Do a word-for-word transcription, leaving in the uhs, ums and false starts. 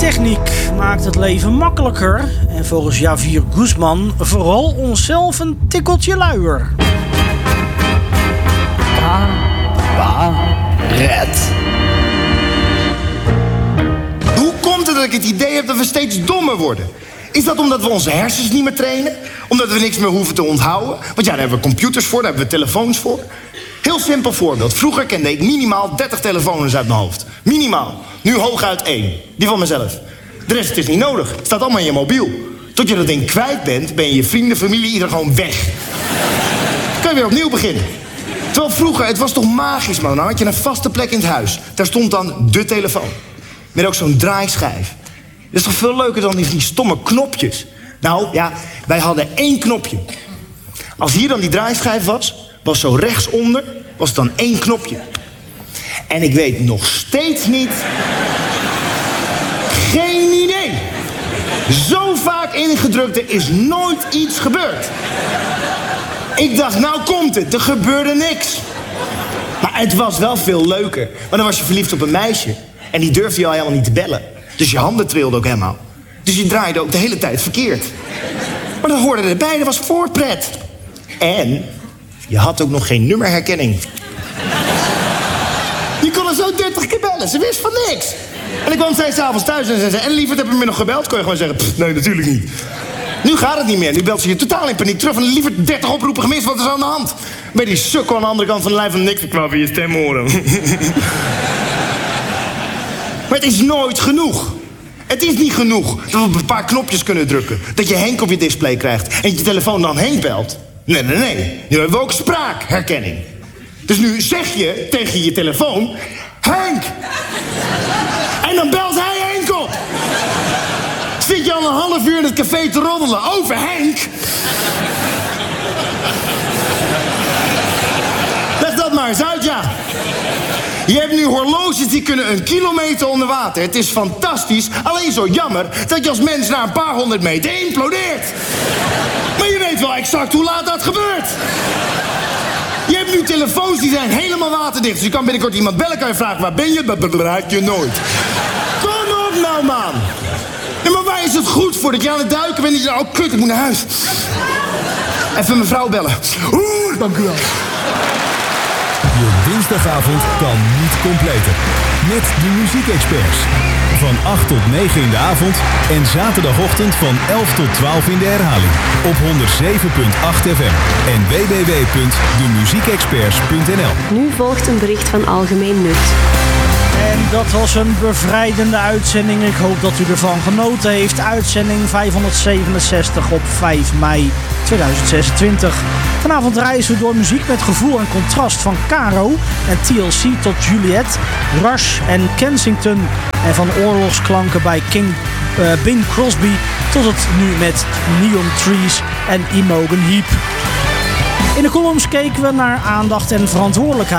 Techniek maakt het leven makkelijker en volgens Javier Guzman vooral onszelf een tikkeltje luier. Cabaret. Hoe komt het dat ik het idee heb dat we steeds dommer worden? Is dat omdat we onze hersens niet meer trainen? Omdat we niks meer hoeven te onthouden? Want ja, daar hebben we computers voor, daar hebben we telefoons voor. Heel simpel voorbeeld. Vroeger kende ik minimaal dertig telefoons uit mijn hoofd. Minimaal. Nu hooguit één. Die van mezelf. De rest is niet nodig. Het staat allemaal in je mobiel. Tot je dat ding kwijt bent, ben je je vrienden, familie, ieder gewoon weg. Kan je weer opnieuw beginnen. Terwijl vroeger, het was toch magisch, man. Dan had je een vaste plek in het huis. Daar stond dan de telefoon. Met ook zo'n draaischijf. Dat is toch veel leuker dan die, die stomme knopjes. Nou, ja, wij hadden één knopje. Als hier dan die draaischijf was, was zo rechtsonder, was het dan één knopje. En ik weet nog steeds niet... Geen idee. Zo vaak ingedrukt, er is nooit iets gebeurd. Ik dacht, nou komt het, er gebeurde niks. Maar het was wel veel leuker. Want dan was je verliefd op een meisje. En die durfde je al helemaal niet te bellen. Dus je handen trilden ook helemaal. Dus je draaide ook de hele tijd verkeerd. Maar dat hoorde erbij, dat was voorpret. En je had ook nog geen nummerherkenning. Je kon er zo dertig keer bellen, ze wist van niks. En ik kwam steeds 's avonds thuis en ze zei... En lieverd, heb je me nog gebeld? Kon je gewoon zeggen, pff, nee, natuurlijk niet. Nu gaat het niet meer. Nu belt ze je totaal in paniek terug. En lieverd, dertig oproepen gemist, wat is er aan de hand? Bij die sukkel aan de andere kant van de lijn van niks. Ik wou van je stem horen. Maar het is nooit genoeg. Het is niet genoeg dat we op een paar knopjes kunnen drukken. Dat je Henk op je display krijgt en je telefoon dan Henk belt. Nee, nee, nee. Nu hebben we ook spraakherkenning. Dus nu zeg je tegen je telefoon... Henk! En dan belt hij Henk op. Zit je al een half uur in het café te roddelen over Henk? Leg dat maar eens uit, ja. Je hebt nu horloges die kunnen een kilometer onder water. Het is fantastisch, alleen zo jammer... dat je als mens na een paar honderd meter implodeert. Maar je weet wel exact hoe laat dat gebeurt. Je hebt nu telefoons die zijn helemaal waterdicht. Dus je kan binnenkort iemand bellen, kan je vragen... waar ben je? Dat bereik je nooit. Kom op nou, man. Ja, maar waar is het goed voor? Dat je aan het duiken bent en je zegt... oh, kut, ik moet naar huis. Even mijn vrouw bellen. Oeh, dank u wel. Je dinsdagavond kan niet completer. Met de muziekexperts. Van acht tot negen in de avond en zaterdagochtend van elf tot twaalf in de herhaling. Op honderd zeven komma acht F M en w w w punt de muziekexperts punt n l. Nu volgt een bericht van Algemeen Nut. En dat was een bevrijdende uitzending. Ik hoop dat u ervan genoten heeft. Uitzending vijfhonderdzevenenzestig op vijf mei tweeduizend zesentwintig. Vanavond reizen we door muziek met gevoel en contrast van Caro en T L C tot Juliet, Rush en Kensington. En van oorlogsklanken bij King, uh, Bing Crosby tot het nu met Neon Trees en Imogen Heap. In de columns keken we naar aandacht en verantwoordelijkheid.